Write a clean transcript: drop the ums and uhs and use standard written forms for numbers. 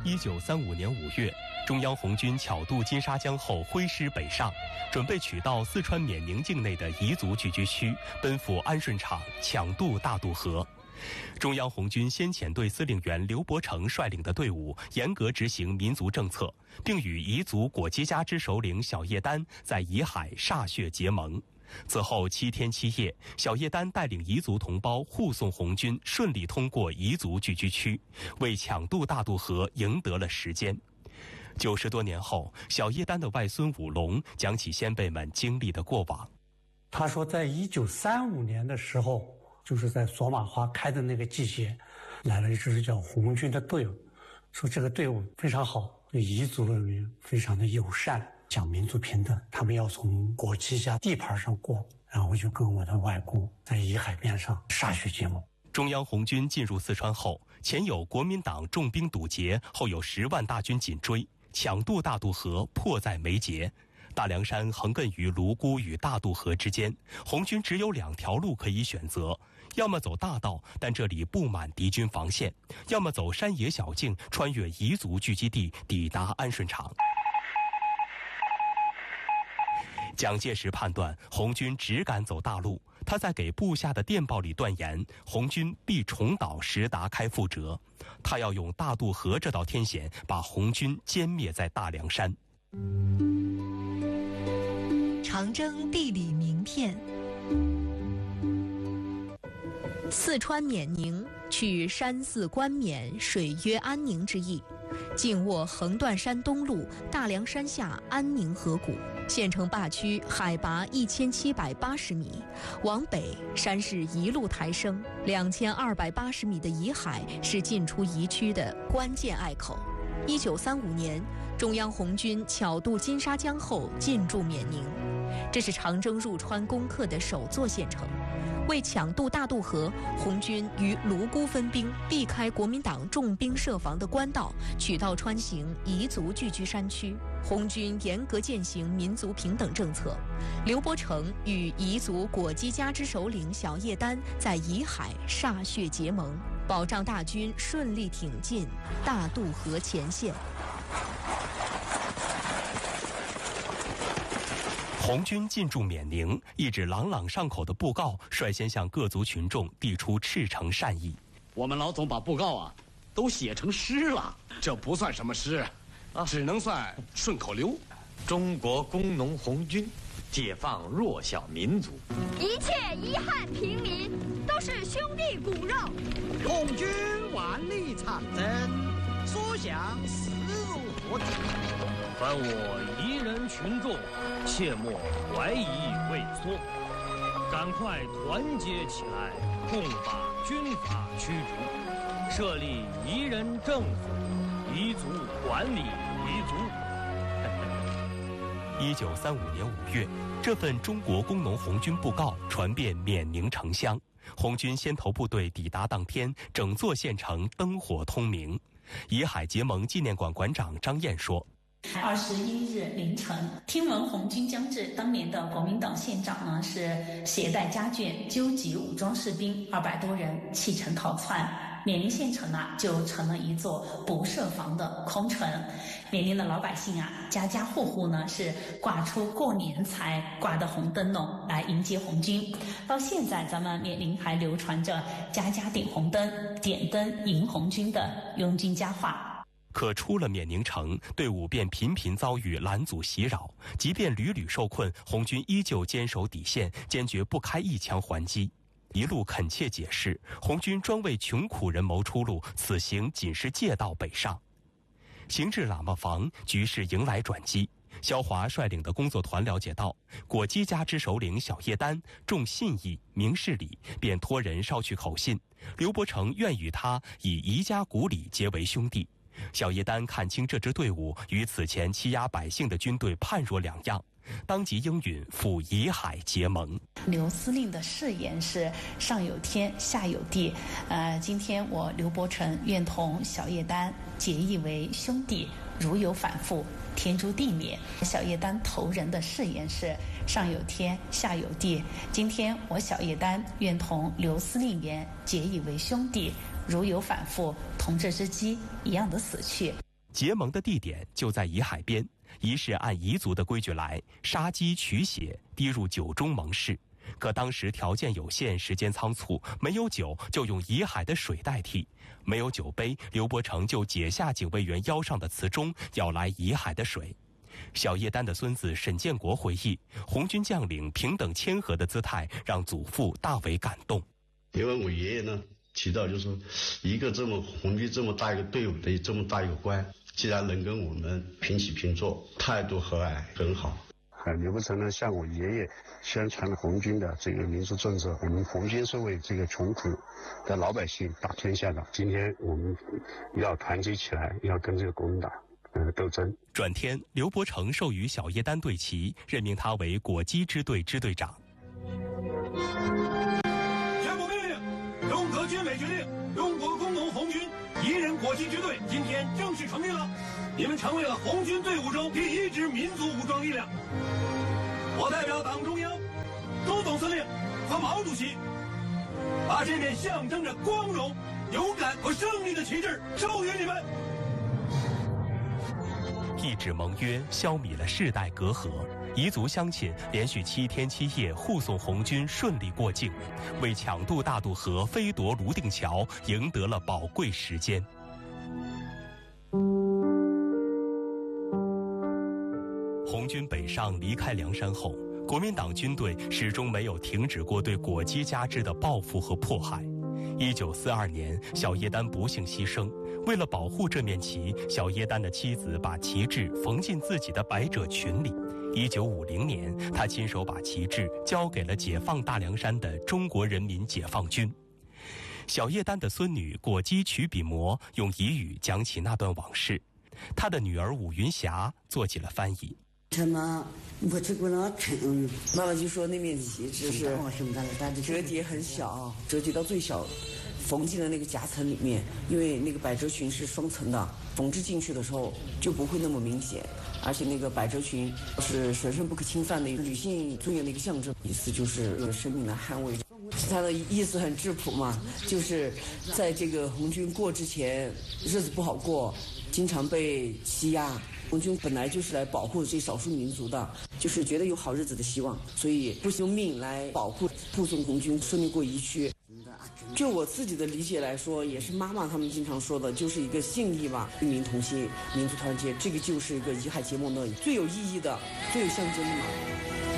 1935年5月，中央红军巧渡金沙江后挥师北上，准备取道四川缅宁境内的彝族聚居区，奔赴安顺场，抢渡大渡河。中央红军先遣队司令员刘伯承率领的队伍严格执行民族政策，并与彝族果基家之首领小叶丹在彝海歃血结盟。此后7天7夜，小叶丹带领彝族同胞护送红军顺利通过彝族聚居区，为抢渡大渡河赢得了时间。90多年后，小叶丹的外孙武龙讲起先辈们经历的过往。 他说，在1935年的时候，就是在索马花开的那个季节，来了一支叫红军的队伍，说这个队伍非常好，对彝族人民非常的友善，讲民族平等，他们要从果基家地盘上过，然后我就跟我的外公在彝海边上歃血结盟。 中央红军进入四川后，前有国民党重兵堵截，后有10万大军紧追，抢渡大渡河迫在眉睫。大凉山横亘于泸沽与大渡河之间，红军只有2条路可以选择，要么走大道，但这里布满敌军防线，要么走山野小径，穿越彝族聚集地，抵达安顺场。蒋介石判断红军只敢走大路，他在给部下的电报里断言，红军必重蹈石达开覆辙，他要用大渡河这道天险把红军歼灭在大凉山。 长征地理名片。四川缅宁取山寺冠冕，水约安宁之意，紧握横断山东路大凉山下安宁河谷，县城坝区海拔1780米，往北山势一路抬升，2280米的彝海是进出彝区的关键隘口。1935年，中央红军巧渡金沙江后进驻缅宁，这是长征入川攻克的首座县城。为抢渡大渡河，红军于泸沽分兵，避开国民党重兵设防的官道，取道穿行彝族聚居山区。红军严格践行民族平等政策。刘伯承与彝族果基家之首领小叶丹在彝海歃血结盟，保障大军顺利挺进大渡河前线。 红军进驻缅宁，一纸朗朗上口的布告率先向各族群众递出赤诚善意。 我们老总把布告都写成诗了， 这不算什么诗只能算顺口溜。 中国工农红军解放弱小民族， 一切遗憾平民都是兄弟骨肉。 红军万里长征，所向势如破竹。 凡我彝人群众，切莫怀疑畏缩，赶快团结起来，共把军阀驱逐，设立彝人政府，彝族管理彝族。 1935年5月，这份中国工农红军布告传遍缅宁城乡。红军先头部队抵达当天，整座县城灯火通明。彝海结盟纪念馆馆长张燕说 ，21日凌晨，听闻红军将至，当年的国民党县长呢是携带家眷，纠集武装士兵200多人弃城逃窜，缅宁县城就成了一座不设防的空城。缅宁的老百姓家家户户呢是挂出过年才挂的红灯笼来迎接红军。到现在，咱们缅宁还流传着家家点红灯、点灯迎红军的拥军佳话。 可出了缅宁城，队伍便频频遭遇拦阻袭扰，即便屡屡受困，红军依旧坚守底线，坚决不开一枪还击。一路恳切解释，红军专为穷苦人谋出路，此行仅是借道北上。行至喇嘛房，局势迎来转机。肖华率领的工作团了解到，果基家之首领小叶丹重信义、明事理，便托人捎去口信，刘伯承愿与他以彝家骨理结为兄弟。小叶丹看清这支队伍与此前欺压百姓的军队判若两样，当即应允赴彝海结盟。 刘司令的誓言是上有天下有地，今天我刘伯承愿同小叶丹结义为兄弟，如有反复，天诛地灭。小叶丹头人的誓言是上有天下有地，今天我小叶丹愿同刘司令员结义为兄弟，如有反复，同这只鸡一样的死去。 结盟的地点就在沂海边，仪式按彝族的规矩来，杀鸡取血，滴入酒中盟誓。可当时条件有限，时间仓促，没有酒就用沂海的水代替。没有酒杯，刘伯承就解下警卫员腰上的瓷钟，舀来沂海的水。小叶丹的孙子沈建国回忆，红军将领平等谦和的姿态让祖父大为感动。 因为我爷爷呢提到，就是说一个这么红军这么大一个队伍的这么大一个官，既然能跟我们平起平坐，态度和蔼很好。 刘伯承呢向我爷爷宣传了红军的这个民族政策，我们红军是为这个穷苦的老百姓打天下的，今天我们要团结起来，要跟这个国民党斗争。 转天，刘伯承授予小叶丹队旗，任命他为果击支队支队长。 全部命令，中革军委决定，中国工农红军彝人果击支队今天正式成立了，你们成为了红军队伍中第一支民族武装力量。我代表党中央、朱总司令和毛主席，把这面象征着光荣、勇敢和胜利的旗帜授予你们。 一纸盟约消弭了世代隔阂，彝族乡亲连续7天7夜护送红军顺利过境，为抢渡大渡河、飞夺泸定桥赢得了宝贵时间。红军北上离开梁山后，国民党军队始终没有停止过对果击加之的报复和迫害。1942年，小叶丹不幸牺牲。为了保护这面旗，小叶丹的妻子把旗帜缝进自己的百褶裙里。1950年，他亲手把旗帜交给了解放大凉山的中国人民解放军。小叶丹的孙女果击曲笔魔用彝语讲起那段往事，他的女儿武云霞做起了翻译。 妈妈就说那面旗帜是折叠很小，折叠到最小，缝进了那个夹层里面，因为那个百褶裙是双层的，缝制进去的时候就不会那么明显，而且那个百褶裙是神圣不可侵犯的女性尊严的一个象征，意思就是生命的捍卫。它的意思很质朴嘛，就是在这个红军过之前，日子不好过，经常被欺压。红军本来就是来保护这少数民族的，就是觉得有好日子的希望，所以不惜用命来保护护送红军顺利过彝区。就我自己的理解来说，也是妈妈他们经常说的，就是一个信义吧，与民同心，民族团结，这个就是一个沂海结盟的最有意义的、最有象征的嘛。